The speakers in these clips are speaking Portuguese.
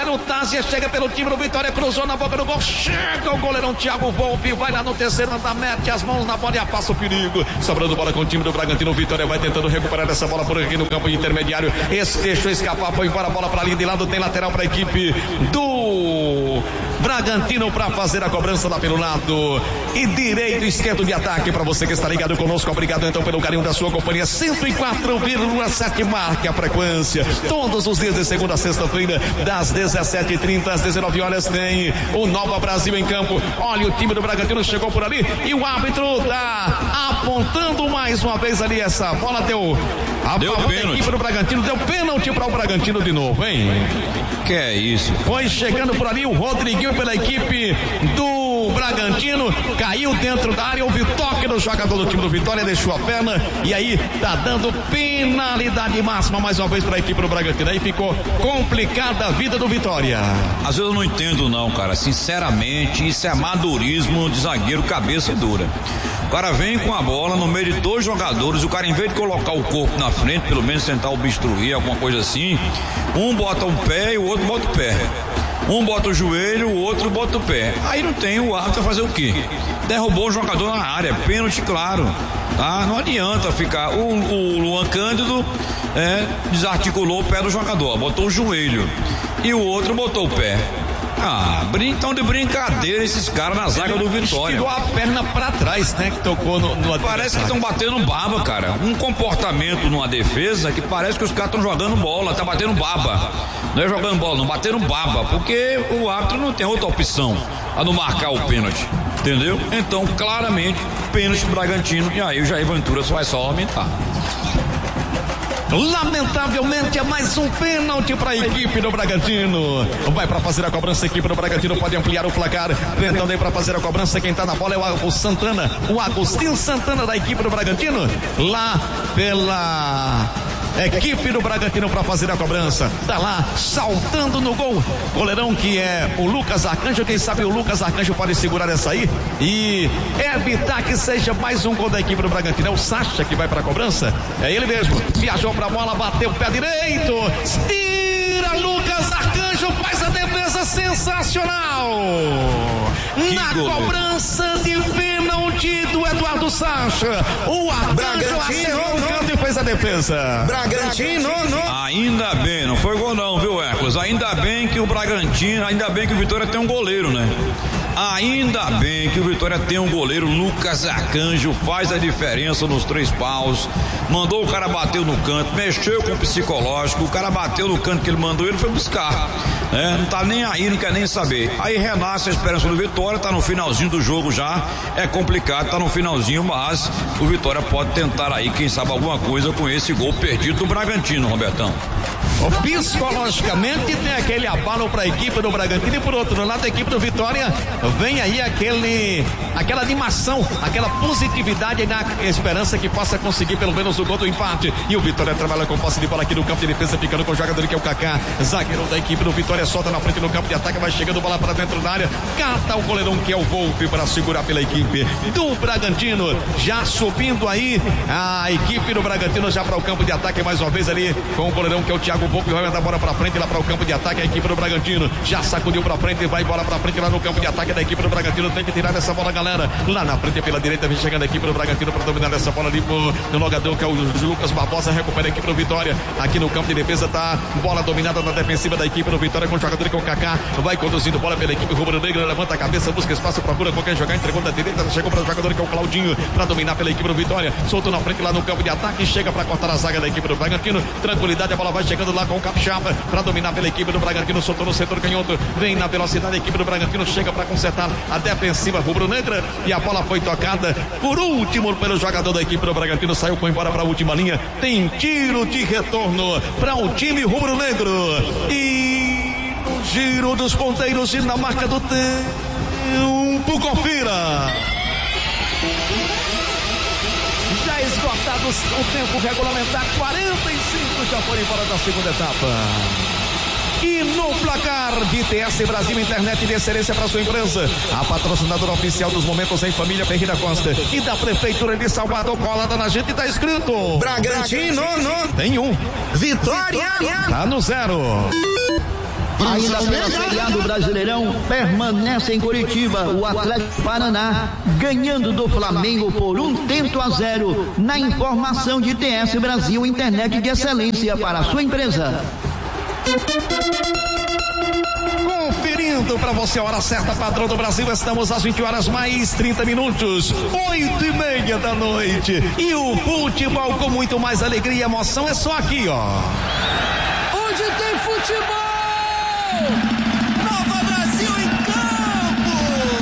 goleiro Tázia chega pelo time do Vitória, cruzou na boca do gol, chega o goleirão Thiago Volpe, vai lá no terceiro andar, mete as mãos na bola e afasta o perigo, sobrando bola com o time do Bragantino. O Vitória vai tentando recuperar essa bola por aqui no campo intermediário, deixou escapar, foi embora a bola para a linha de lado, tem lateral para a equipe do Bragantino para fazer a cobrança lá pelo lado e direito, esquerdo de ataque para você que está ligado conosco. Obrigado então pelo carinho da sua companhia. 104,7 marca a frequência todos os dias de segunda a sexta-feira, das 17h30 às 19 horas tem o Nova Brasil em campo. Olha, o time do Bragantino chegou por ali e o árbitro tá apontando mais uma vez ali. Essa bola deu pênalti. A equipe do Bragantino deu pênalti para o Bragantino de novo, hein? Que é isso? Foi chegando por ali o Rodriguinho pela equipe do Bragantino, caiu dentro da área, houve toque do jogador do time do Vitória, deixou a perna e aí tá dando penalidade máxima mais uma vez para a equipe do Bragantino. Aí ficou complicada a vida do Vitória. Às vezes eu não entendo não, cara, sinceramente, isso é amadorismo de zagueiro cabeça dura. O cara vem com a bola no meio de dois jogadores, o cara em vez de colocar o corpo na frente, pelo menos tentar obstruir alguma coisa assim, um bota um pé e o outro bota o pé. Um bota o joelho, o outro bota o pé. Aí não tem o árbitro fazer o quê? Derrubou o jogador na área, pênalti claro, tá? Não adianta ficar. O Luan Cândido desarticulou o pé do jogador, botou o joelho e o outro botou o pé. Então de brincadeira esses caras na zaga do Vitória. Tirou a perna pra trás, né? Que tocou no parece que estão batendo baba, cara. Um comportamento numa defesa que parece que os caras estão jogando bola, tá batendo baba. Não é jogando bola, não, batendo baba, porque o árbitro não tem outra opção a não marcar o pênalti, entendeu? Então, claramente, pênalti do Bragantino, e aí o Jair Ventura só vai aumentar. Lamentavelmente é mais um pênalti para a equipe do Bragantino. Vai para fazer a cobrança, a equipe do Bragantino pode ampliar o placar. Tentando aí para fazer a cobrança, quem tá na bola é o Santana, o Agostinho Santana da equipe do Bragantino, lá pela equipe do Bragantino para fazer a cobrança. Tá lá saltando no gol, goleirão que é o Lucas Arcanjo. Quem sabe o Lucas Arcanjo pode segurar essa aí e evitar que seja mais um gol da equipe do Bragantino. É o Sacha que vai para a cobrança, é ele mesmo, viajou para a bola, bateu o pé direito, tira Lucas Arcanjo, faz a defesa sensacional na cobrança de pênalti do Eduardo Sacha. O Arcanjo acertou o canto e fez a defesa. Bragantino, ainda bem, não foi gol não, viu, Hércules? Ainda bem que o Bragantino, ainda bem que o Vitória tem um goleiro, né? Ainda bem que o Vitória tem um goleiro, Lucas Arcanjo, faz a diferença nos 3 paus, mandou o cara bater no canto, mexeu com o psicológico, o cara bateu no canto que ele mandou, ele foi buscar, né? Não tá nem aí, não quer nem saber. Aí renasce a esperança do Vitória, tá no finalzinho do jogo já, é complicado, tá no finalzinho, mas o Vitória pode tentar aí, quem sabe alguma coisa com esse gol perdido do Bragantino, Robertão. Psicologicamente tem aquele abalo para a equipe do Bragantino e por outro lado a equipe do Vitória vem aí aquela animação, aquela positividade na esperança que possa conseguir pelo menos o gol do empate. E o Vitória trabalha com posse de bola aqui no campo de defesa, ficando com o jogador que é o Kaká, zagueiro da equipe do Vitória, solta na frente no campo de ataque, vai chegando bola para dentro da área, cata o goleirão que é o Volpe para segurar pela equipe do Bragantino. Já subindo aí a equipe do Bragantino já para o campo de ataque mais uma vez ali com o goleirão que é o Thiago Volpe, vai mandar a bola pra frente lá para o campo de ataque. A equipe do Bragantino já sacudiu pra frente, vai bola pra frente lá no campo de ataque da equipe do Bragantino. Tem que tirar essa bola, galera. Lá na frente pela direita vem chegando a equipe do Bragantino para dominar essa bola ali no jogador que é o Lucas Barbosa, recupera a equipe do Vitória. Aqui no campo de defesa tá bola dominada na defensiva da equipe do Vitória com o jogador que é o Kaká, vai conduzindo bola pela equipe rubro-negra, levanta a cabeça, busca espaço, procura com quem jogar, entregou da direita, chegou para o jogador que é o Claudinho para dominar pela equipe do Vitória, soltou na frente lá no campo de ataque, chega para cortar a zaga da equipe do Bragantino, tranquilidade, a bola vai chegando lá com o Capixaba para dominar pela equipe do Bragantino, soltou no setor canhoto, vem na velocidade, a equipe do Bragantino chega para consertar a defensiva rubro-negra e a bola foi tocada por último pelo jogador da equipe do Bragantino, saiu, foi embora para a última linha, tem tiro de retorno para o time rubro-negro e no giro dos ponteiros e na marca do tempo, confira. Já esgotados o tempo regulamentar, 45 já foram embora da segunda etapa. E no placar, BTS Brasil, internet de excelência para sua empresa. A patrocinadora oficial dos momentos em família, Ferreira Costa. E da Prefeitura de Salvador, colada na gente, tá escrito Bragantino, tem um. Vitória, tá no 0. Ainda pelo feriado Brasileirão, permanece em Curitiba o Atlético Paraná, ganhando do Flamengo por 1-0 na informação de TS Brasil, internet de excelência para a sua empresa. Conferindo para você a hora certa, padrão do Brasil, estamos às 20 horas mais 30 minutos, 8:30 da noite, e o futebol com muito mais alegria e emoção é só aqui, ó. Onde tem futebol, Nova Brasil em campo.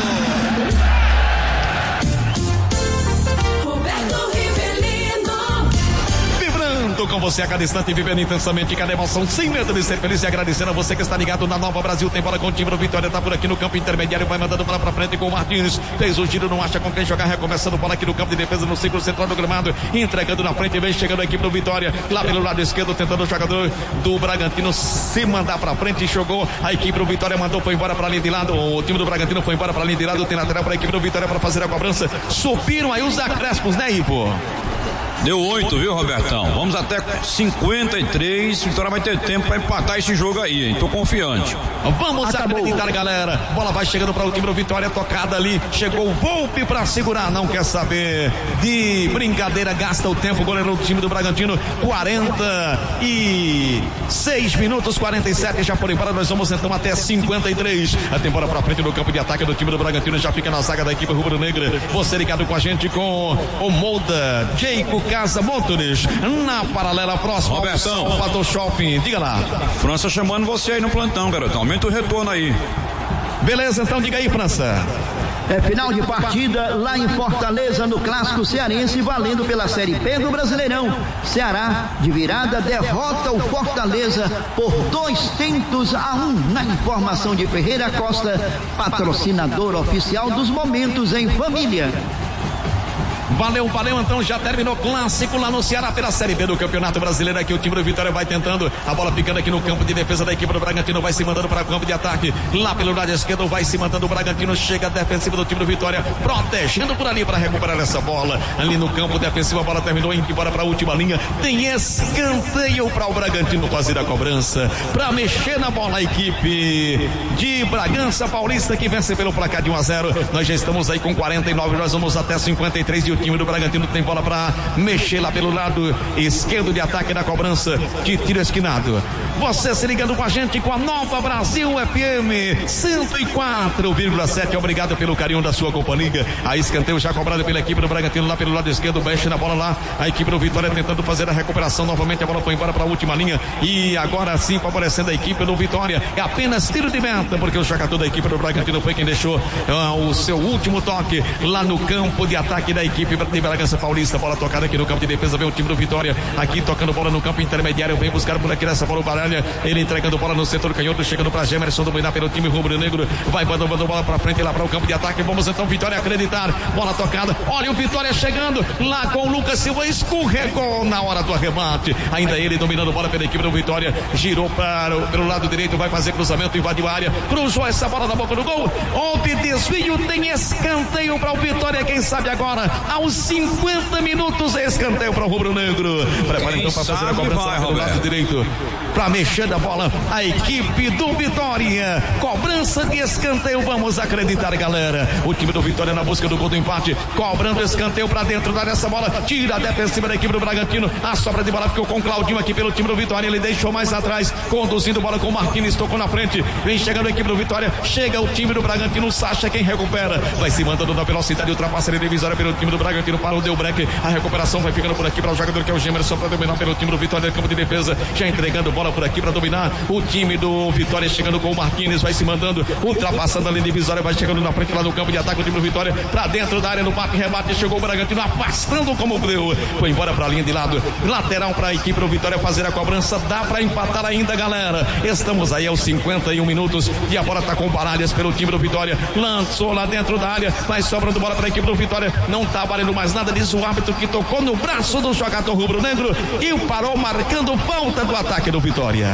Roberto Rivelino. Vibrando com você a cada instante, vivendo intensamente cada emoção, sem medo de ser feliz, e agradecendo a você que está ligado na Nova Brasil. Tem bola com o time do Vitória, tá por aqui no campo intermediário, vai mandando bola pra frente com o Martins, fez o giro, não acha com quem jogar, recomeçando bola aqui no campo de defesa, no círculo central do gramado, entregando na frente, vem chegando a equipe do Vitória, lá pelo lado esquerdo, tentando o jogador do Bragantino se mandar pra frente, e jogou a equipe do Vitória, mandou, foi embora pra linha de lado, o time do Bragantino foi embora pra linha de lado, tem lateral pra equipe do Vitória pra fazer a cobrança, subiram aí os acréscimos, né, Ivo? Deu 8, viu, Robertão? Vamos até 53. Vitória vai ter tempo para empatar esse jogo aí, hein? Tô confiante. Vamos acreditar, galera. Bola vai chegando para o time do Vitória, tocada ali. Chegou o Volpe para segurar. Não quer saber de brincadeira, gasta o tempo. Goleiro do time do Bragantino. 46 minutos, 47 já por embora. Nós vamos então até 53. A temporada para frente no campo de ataque do time do Bragantino. Já fica na zaga da equipe rubro-negra. Você ligado com a gente com o Molda, Jeico Casa Motores, na paralela próxima Robertão, ao Salvador Shopping. Diga lá. França chamando você aí no plantão, garotão. Aumenta o retorno aí. Beleza, então diga aí, França. É final de partida lá em Fortaleza, no Clássico Cearense, valendo pela Série B do Brasileirão. Ceará, de virada, derrota o Fortaleza por 2-1 na informação de Ferreira Costa, patrocinador oficial dos Momentos em Família. Valeu, então já terminou o clássico lá no Ceará pela Série B do Campeonato Brasileiro. Aqui o time do Vitória vai tentando, a bola ficando aqui no campo de defesa da equipe do Bragantino, vai se mandando para o campo de ataque, lá pelo lado esquerdo vai se mandando o Bragantino, chega a defensiva do time do Vitória, protegendo por ali para recuperar essa bola, ali no campo defensivo, a bola terminou indo embora para a última linha, tem escanteio para o Bragantino fazer a cobrança, para mexer na bola a equipe de Bragança Paulista, que vence pelo placar de 1-0, nós já estamos aí com 49, nós vamos até 53 e o time do Bragantino tem bola para mexer lá pelo lado esquerdo de ataque da cobrança de tiro esquinado. Você se ligando com a gente com a Nova Brasil FM 104,7. Obrigado pelo carinho da sua companhia. A escanteio já cobrado pela equipe do Bragantino lá pelo lado esquerdo, mexe na bola lá. A equipe do Vitória tentando fazer a recuperação novamente. A bola foi embora para a última linha e agora sim favorecendo a equipe do Vitória. É apenas tiro de meta, porque o jogador da equipe do Bragantino foi quem deixou o seu último toque lá no campo de ataque da equipe de Bragança Paulista. Bola tocada aqui no campo de defesa, vem o time do Vitória aqui tocando bola no campo intermediário, vem buscar por aqui nessa bola o Baralha, ele entregando bola no setor canhoto, chegando para Gemerson dominar pelo time rubro-negro, vai mandando bola para frente lá para o campo de ataque. Vamos então, Vitória acreditar, bola tocada, olha o Vitória chegando lá com o Lucas Silva, escorregou na hora do arremate, ainda ele dominando bola pela equipe do Vitória, girou pelo lado direito, vai fazer cruzamento, invadiu a área, cruzou essa bola na boca do gol, houve desvio, tem escanteio para o Vitória, quem sabe agora aos 50 minutos, escanteio para o rubro-negro. Prepara então para fazer a cobrança pelo lado direito, para mexer da bola a equipe do Vitória. Cobrança de escanteio, vamos acreditar, galera. O time do Vitória na busca do gol do empate, cobrando escanteio para dentro da nessa bola, tira a defensiva da equipe do Bragantino. A sobra de bola ficou com o Claudinho aqui pelo time do Vitória. Ele deixou mais atrás, conduzindo bola com o Marquinhos, tocou na frente, vem chegando a equipe do Vitória. Chega o time do Bragantino, Sacha quem recupera, vai se mandando na velocidade, ultrapassa a divisória pelo time do Bragantino para o Delbreck. A recuperação vai ficando por aqui para o jogador que é o Gemerson, para dominar pelo time do Vitória, campo de defesa, já entregando bola por aqui para dominar o time do Vitória, chegando com o Marquinhos, vai se mandando, ultrapassando a linha divisória, vai chegando na frente lá no campo de ataque, o time do Vitória para dentro da área, no bate rebate, chegou o Bragantino afastando como breu, foi embora para a linha de lado, lateral para a equipe do Vitória fazer a cobrança, dá para empatar ainda, galera. Estamos aí aos 51 minutos e a bola tá com Baralhas pelo time do Vitória, lançou lá dentro da área, vai sobrando bola para a equipe do Vitória, não tá valendo mais nada, diz o árbitro que tocou no braço do jogador rubro-negro e parou marcando falta do ataque do Vitória.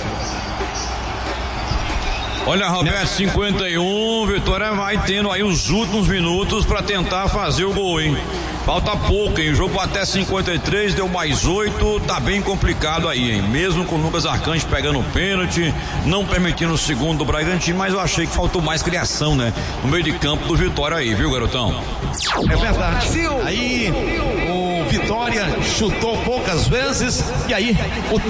Olha, Roberto, 51, Vitória vai tendo aí os últimos minutos para tentar fazer o gol, hein? Falta pouco, hein? O jogo até 53, deu mais 8, tá bem complicado aí, hein? Mesmo com o Lucas Arcanjo pegando o pênalti, não permitindo o segundo do Bragantino, mas eu achei que faltou mais criação, né? No meio de campo do Vitória aí, viu, garotão? É verdade. Aí o Vitória chutou poucas vezes e aí o